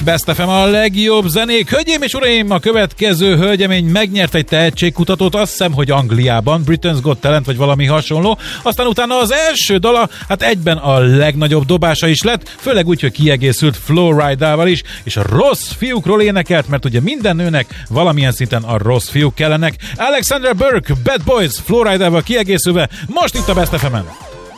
Best FM a legjobb zenék. Hölgyeim és uraim, a következő hölgyemény megnyert egy tehetségkutatót, azt hiszem, hogy Angliában, Britain's Got Talent, vagy valami hasonló. Aztán utána az első dala, hát egyben a legnagyobb dobása is lett, főleg úgy, hogy kiegészült Flowride-ával is, és a rossz fiúkról énekelt, mert ugye minden nőnek valamilyen szinten a rossz fiúk kellenek. Alexandra Burke, Bad Boys, Flowride-ával kiegészülve, most itt a Best FM-en.